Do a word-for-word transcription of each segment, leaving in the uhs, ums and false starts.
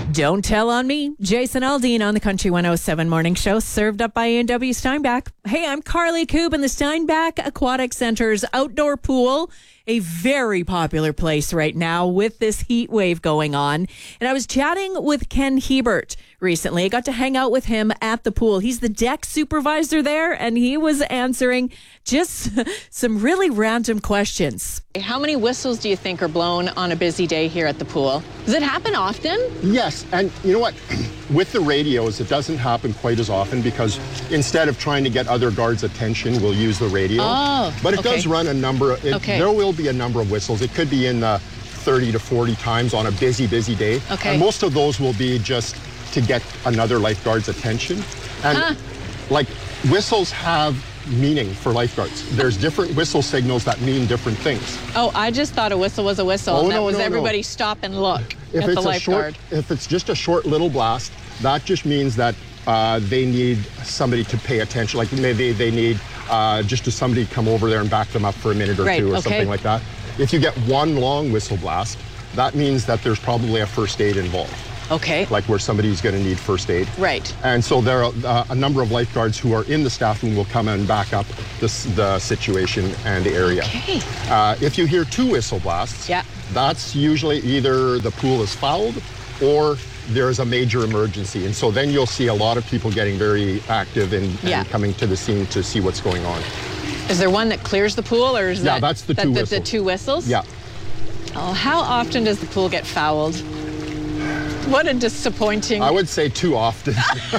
Don't tell on me. Jason Aldean on the Country one oh seven Morning Show, served up by A and W Steinbach. Hey, I'm Carly Coob in the Steinbach Aquatic Center's outdoor pool, a very popular place right now with this heat wave going on. And I was chatting with Ken Hebert recently. I got to hang out with him at the pool. He's the deck supervisor there, and he was answering just some really random questions. How many whistles do you think are blown on a busy day here at the pool? Does it happen often? Yes, and you know what? With the radios, it doesn't happen quite as often because instead of trying to get other guards' attention, we'll use the radio. Oh, but it okay. does run a number. It, Okay. There will be a number of whistles. It could be in the thirty to forty times on a busy, busy day. Okay. And most of those will be just to get another lifeguard's attention. And Huh. like whistles have meaning for lifeguards. There's different whistle signals that mean different things. Oh, I just thought a whistle was a whistle. Oh, and that no, was no, no. everybody stop and look If at it's the a short, lifeguard. if it's just a short little blast, that just means that uh, they need somebody to pay attention. Like maybe they need uh, just to somebody come over there and back them up for a minute or Right, two or okay. something like that. If you get one long whistle blast, that means that there's probably a first aid involved, Okay. like where somebody's going to need first aid. Right. And so there are uh, a number of lifeguards who are in the staff room will come and back up this, the situation and the area. Okay. Uh, if you hear two whistle blasts, Yeah. that's usually either the pool is fouled or there's a major emergency. And so then you'll see a lot of people getting very active and, Yeah. and coming to the scene to see what's going on. Is there one that clears the pool, or is Yeah, that that's the that, two the, whistles. the two whistles? Yeah. Oh, how often does the pool get fouled? What a disappointing. I would say too often.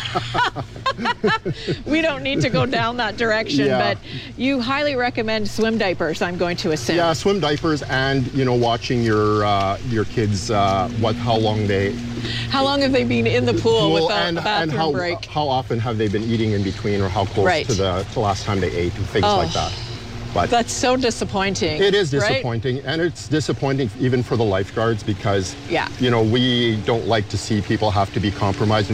We don't need to go down that direction, Yeah. but you highly recommend swim diapers, I'm going to assume. Yeah, swim diapers and, you know, watching your uh, your kids, uh, what, how long they... How long have they been in the pool Well, without and, a bathroom and how, break? how often have they been eating in between, or how close Right. to the to last time they ate and things Oh. like that. But That's so disappointing. it is right? disappointing, and it's disappointing even for the lifeguards because, Yeah. you know, we don't like to see people have to be compromised.